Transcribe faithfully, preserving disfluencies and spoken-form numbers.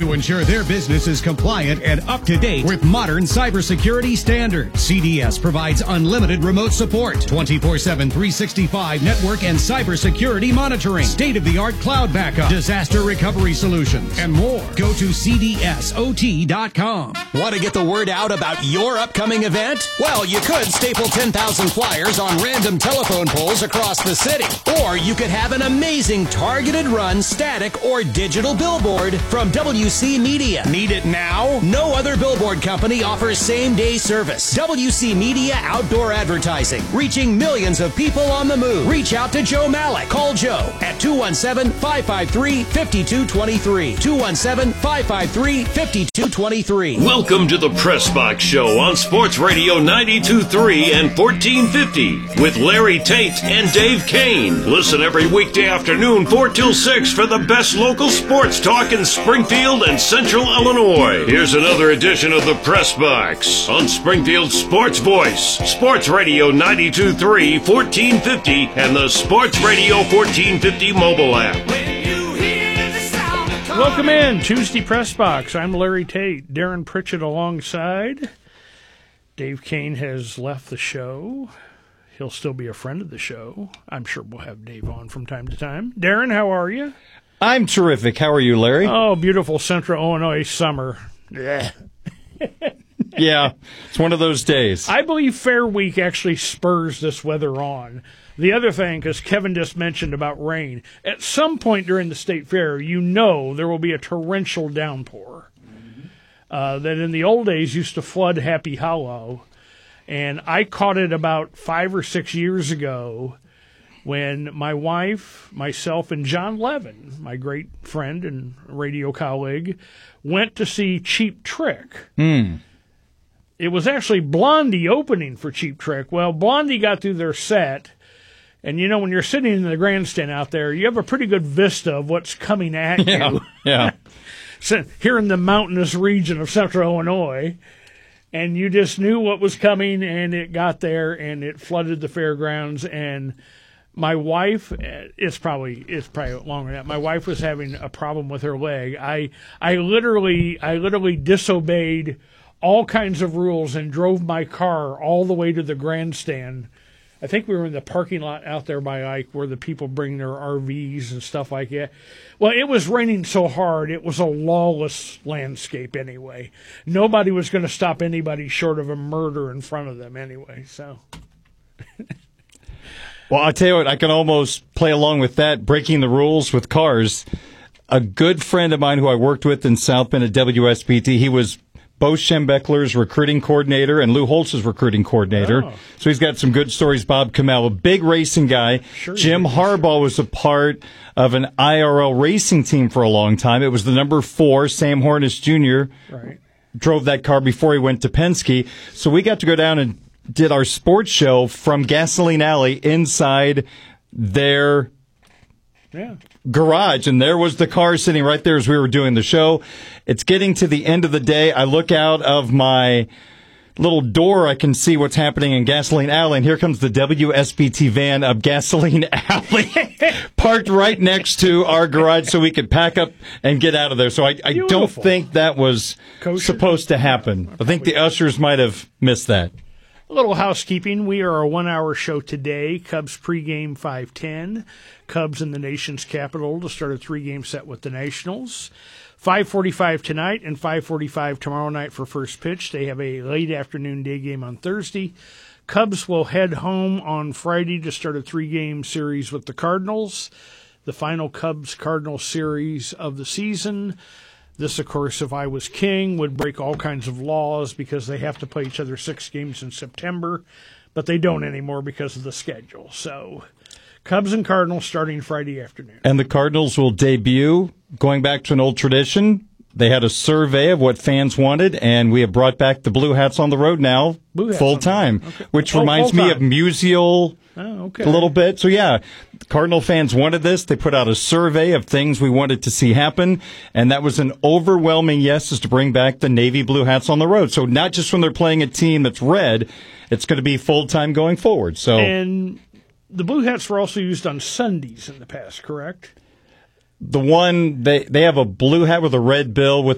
to ensure their business is compliant and up to date with modern cybersecurity standards. C D S provides unlimited remote support, twenty-four seven, three sixty-five network and cybersecurity monitoring, state-of-the-art cloud backup, disaster recovery solutions, and more. Go to C D S O T dot com. Want to get the word out about your upcoming event? Well, you could staple ten thousand flyers on random telephone poles across the city. Or you could have an amazing targeted run, static or digital billboard from W C Media. Need it now? No other billboard company offers same-day service. W C Media Outdoor Advertising, reaching millions of people on the move. Reach out to Joe Malik. Call Joe at two one seven, five five three, five two two three. two one seven, five five three, five two two three. Welcome to the Press Box Show on Sports Radio ninety-two point three and fourteen fifty with Larry Tate and Dave Kane. Listen every weekday afternoon, four till six, for the best local sports talk in Springfield and Central Illinois. Here's another edition of the Press Box on Springfield's Sports Voice, Sports Radio ninety-two point three, fourteen fifty, and the Sports Radio fourteen fifty mobile app. Welcome in, Tuesday Press Box. I'm Larry Tate, Darren Pritchett alongside. Dave Kane has left the show. He'll still be a friend of the show. I'm sure we'll have Dave on from time to time. Darren, how are you? I'm terrific. How are you, Larry? Oh, beautiful Central Illinois summer. Yeah. Yeah, it's one of those days. I believe Fair Week actually spurs this weather on. The other thing, because Kevin just mentioned about rain, at some point during the State Fair, you know there will be a torrential downpour. Mm-hmm. Uh, that in the old days used to flood Happy Hollow. And I caught it about five or six years ago when my wife, myself, and John Levin, my great friend and radio colleague, went to see Cheap Trick. Mm. It was actually Blondie opening for Cheap Trick. Well, Blondie got through their set, and you know when you're sitting in the grandstand out there, you have a pretty good vista of what's coming at yeah, you. Yeah. So, here in the mountainous region of Central Illinois. And you just knew what was coming, and it got there, and it flooded the fairgrounds. And my wife, it's probably it's probably longer than that. My wife was having a problem with her leg. I I literally I literally disobeyed all kinds of rules and drove my car all the way to the grandstand. I think we were in the parking lot out there by Ike where the people bring their R Vs and stuff like that. Well, it was raining so hard, it was a lawless landscape anyway. Nobody was going to stop anybody short of a murder in front of them anyway. So, well, I'll tell you what, I can almost play along with that, breaking the rules with cars. A good friend of mine who I worked with in South Bend at W S B T, he was Bo Schembechler's recruiting coordinator and Lou Holtz's recruiting coordinator. Oh. So he's got some good stories. Bob Kamel, a big racing guy. Sure Jim Harbaugh was a part of an I R L racing team for a long time. It was the number four, Sam Hornish Junior Right. Drove that car before he went to Penske. So we got to go down and did our sports show from Gasoline Alley inside their yeah. garage, and there was the car sitting right there as we were doing the show. It's getting to the end of the day. I look out of my little door. I can see what's happening in Gasoline Alley, and here comes the W S B T van of Gasoline Alley parked right next to our garage so we could pack up and get out of there. So I, I don't think that was Kosher? supposed to happen. I think the ushers might have missed that. A little housekeeping. We are a one-hour show today. Cubs pregame five ten. Cubs in the nation's capital to start a three-game set with the Nationals. five forty-five tonight and five forty-five tomorrow night for first pitch. They have a late afternoon day game on Thursday. Cubs will head home on Friday to start a three-game series with the Cardinals. The final Cubs-Cardinals series of the season. This, of course, if I was king, would break all kinds of laws because they have to play each other six games in September, but they don't anymore because of the schedule. So, Cubs and Cardinals starting Friday afternoon. And the Cardinals will debut, going back to an old tradition. They had a survey of what fans wanted, and we have brought back the Blue Hats on the road now full time, okay. which oh, reminds me of Musial oh, okay. a little bit. So, yeah, Cardinal fans wanted this. They put out a survey of things we wanted to see happen, and that was an overwhelming yes is to bring back the Navy Blue Hats on the road. So not just when they're playing a team that's red, it's going to be full-time going forward. So And the Blue Hats were also used on Sundays in the past, correct? The one, they, they have a blue hat with a red bill with